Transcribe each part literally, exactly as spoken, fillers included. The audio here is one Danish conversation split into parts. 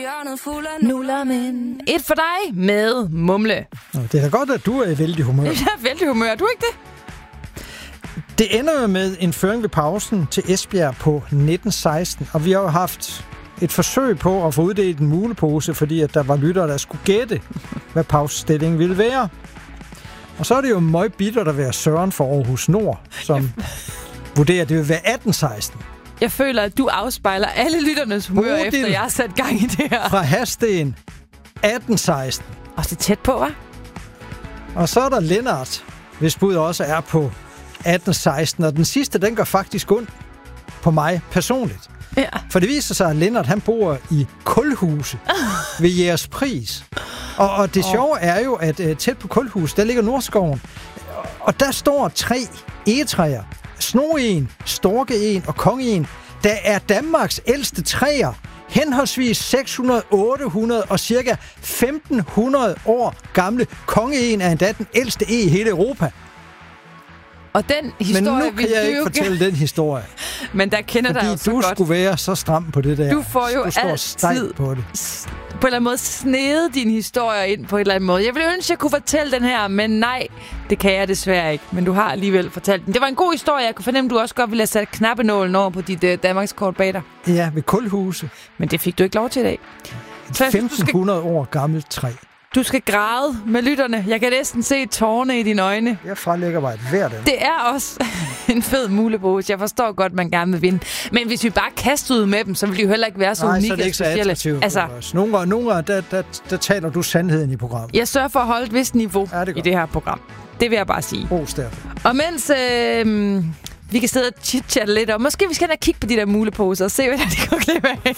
Nuller, men et for dig med Mumle. Det er da godt, at du er i vældig humør. Jeg er vældig humør. Er du ikke det? Det ender jo med en føring ved pausen til Esbjerg på nitten seksten, og vi har jo haft et forsøg på at få uddelt en mulepose, fordi at der var lyttere, der skulle gætte, hvad pausestillingen ville være. Og så er det jo meget bittert at være Søren for Aarhus Nord, som vurderer, at det vil være atten seksten. Jeg føler, at du afspejler alle lytternes humør, Bodil efter jeg har sat gang i det her. Fra Hadsten atten seksten. Og så tæt på, hva'? Og så er der Lennart, hvis bud også er på atten seksten, og den sidste, den går faktisk ondt på mig personligt. Ja. For det viser sig, at Lennart, han bor i Kulhuse ved Jægerspris. Og, og det sjove er jo, at uh, tæt på Kulhus, der ligger Nordskoven. Og der står tre egetræer. Snoegen, Storkeen og Kongeegen, der er Danmarks ældste træer. Henholdsvis seks hundrede, otte hundrede og cirka femten hundrede år gamle. Kongeegen er endda den ældste e i hele Europa. Og den historie... Men nu kan jeg ikke fortælle den historie. Men der kender dig jo så godt. godt. Fordi du skulle være så stram på det der. Du får jo du står altid på det. på en eller anden måde snede dine historier ind på en eller anden måde. Jeg ville ønske, at jeg kunne fortælle den her, men nej, det kan jeg desværre ikke. Men du har alligevel fortalt den. Det var en god historie. Jeg kunne fornemme, at du også godt ville have sat knappenålen over på dit uh, Danmarkskort bag dig. Ja, ved Kulhuse. Men det fik du ikke lov til i dag. femten hundrede år gammelt træ. Du skal græde med lytterne. Jeg kan næsten se tårerne i dine øjne. Jeg frelægger mig et hvert af. Det er også en fed mulebose. Jeg forstår godt, man gerne vil vinde. Men hvis vi bare kaster ud med dem, så vil de jo heller ikke være så Nej, unikke så er det ikke så attraktivt. Altså, nogle gange, nogle gange der, der, der taler du sandheden i programmet. Jeg sørger for at holde et vist niveau ja, det i det her program. Det vil jeg bare sige. Ros derfor. Og mens øh, vi kan sidde og chit-chatte lidt om, måske vi skal da kigge på de der muleposer og se, hvad de går glip af.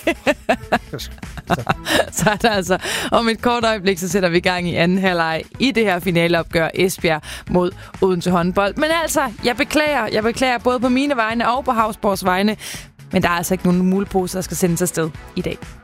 Så er der altså om et kort øjeblik, så sætter vi i gang i anden halvleg i det her finaleopgør Esbjerg mod Odense håndbold. Men altså, jeg beklager, jeg beklager både på mine vegne og på Havsborgs vegne, men der er altså ikke nogen muleposer, der skal sendes afsted i dag.